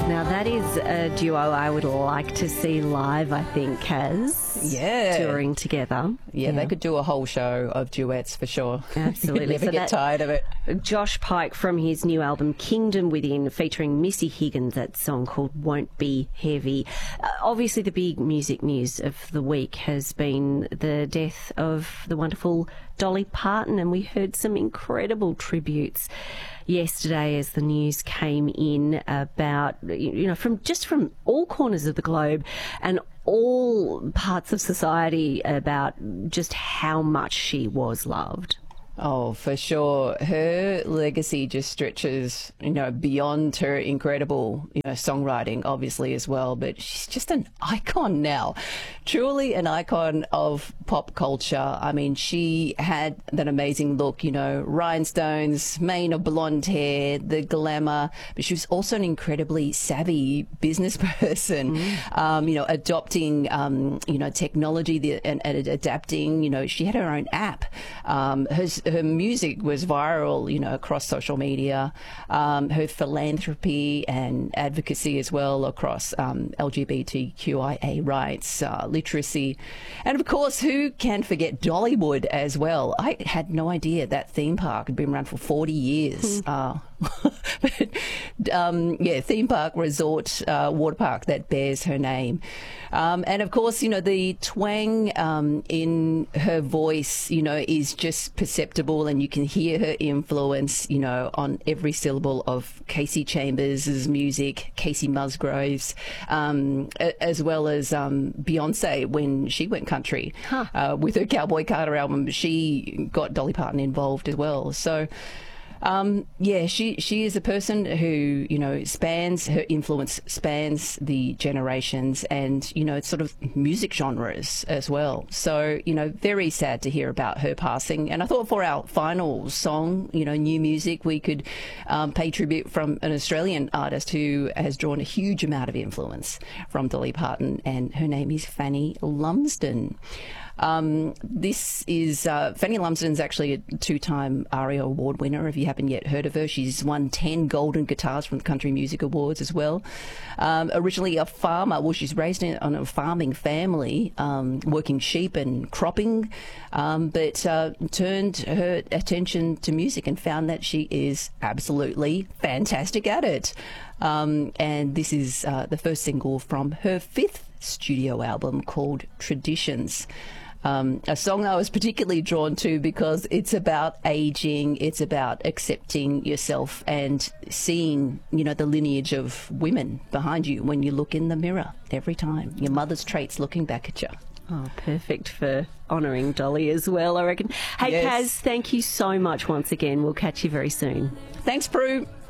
Now that is a duo I would like to see live, I think, Kaz. Yeah. Touring together. Yeah, they could do a whole show of duets for sure. Absolutely. Never get tired of it. Josh Pike from his new album Kingdom Within, featuring Missy Higgins, that song called Won't Be Heavy. Obviously the big music news of the week has been the death of the wonderful Dolly Parton, and we heard some incredible tributes yesterday as the news came in about, from all corners of the globe and all parts of society, about just how much she was loved. Oh, for sure. Her legacy just stretches, beyond her incredible, songwriting, obviously, as well. But she's just an icon now. Truly an icon of pop culture. I mean, she had that amazing look, rhinestones, mane of blonde hair, the glamour. But she was also an incredibly savvy business person, adopting, technology and adapting. She had her own app. Her music was viral, across social media. Her philanthropy and advocacy as well across LGBTQIA rights, literacy. And of course, who can forget Dollywood as well? I had no idea that theme park had been around for 40 years. Theme park, resort, water park that bears her name. And of course, the twang in her voice, is just perceptible, and you can hear her influence, on every syllable of Casey Chambers' music, Casey Musgraves, as well as Beyonce when she went country with her Cowboy Carter album. She got Dolly Parton involved as well. So she is a person who, her influence spans the generations and, it's sort of music genres as well. So, very sad to hear about her passing. And I thought for our final song, new music, we could pay tribute from an Australian artist who has drawn a huge amount of influence from Dolly Parton, and her name is Fanny Lumsden. This is Fanny Lumsden's actually a two-time ARIA Award winner, if you haven't yet heard of her. She's won 10 golden guitars from the Country Music Awards as well. Originally a farmer, she's raised on a farming family, working sheep and cropping, but turned her attention to music and found that she is absolutely fantastic at it. And this is the first single from her 5th studio album called Traditions. A song I was particularly drawn to because it's about aging, it's about accepting yourself and seeing, the lineage of women behind you when you look in the mirror every time. Your mother's traits looking back at you. Oh, perfect for honouring Dolly as well, I reckon. Hey, yes. Kaz, thank you so much once again. We'll catch you very soon. Thanks, Prue.